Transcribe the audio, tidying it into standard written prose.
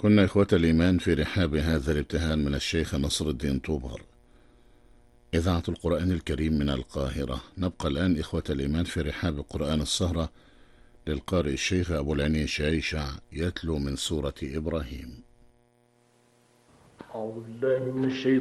كنا إخوة الإيمان في رحاب هذا الابتهال من الشيخ نصر الدين طوبار، إذاعة القرآن الكريم من القاهرة. نبقى الآن إخوة الإيمان في رحاب قرآن السهرة للقارئ الشيخ أبو العيني شايشع يتلو من سورة إبراهيم. أعوذ بالله من الشيطان